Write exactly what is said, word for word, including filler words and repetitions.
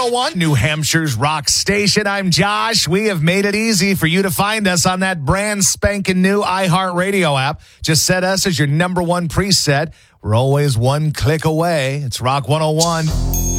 oh one, New Hampshire's rock station. I'm Josh. We have made it easy for you to find us on that brand spanking new iHeartRadio app. Just set us as your number one preset. We're always one click away. It's Rock one oh one.